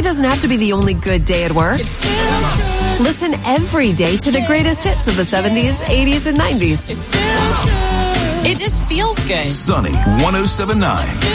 Today doesn't have to be the only good day at work. Listen every day to the greatest hits of the 70s, 80s, and 90s. It just feels good. Sunny 107.9.